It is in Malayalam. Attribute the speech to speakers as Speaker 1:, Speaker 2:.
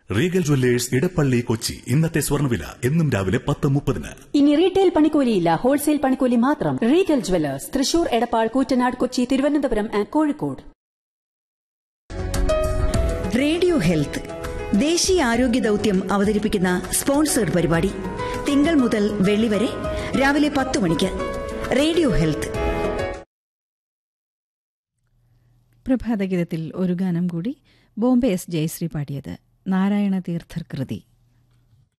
Speaker 1: Regal Jewellers Edappally Kochi. ഇന്നത്തെ സ്വർണ്ണവില എന്നും രാവിലെ 10:30.
Speaker 2: ഇനി റീറ്റെയിൽ പണിക്കൂലിയില്ല, ഹോൾസെയിൽ പണിക്കൂലി മാത്രം. Regal Jewellers, Thrissur, Edappal, Koottanad, Kochi, Thiruvananthapuram and Kozhikode.
Speaker 3: Radio health ദേശീയ ആരോഗ്യ ദൌത്യം അവതരിപ്പിക്കുന്ന സ്പോൺസേഡ് പരിപാടി തിങ്കൾ മുതൽ വെള്ളി വരെ രാവിലെ 10 മണിക്ക്. Radio health.
Speaker 4: പ്രഭാതഗീതത്തിൽ ഒരു ഗാനം കൂടി. ബോംബെ എസ് ജയശ്രീ പാടിയത്. നാരായണ തീർത്ഥർ കൃതി.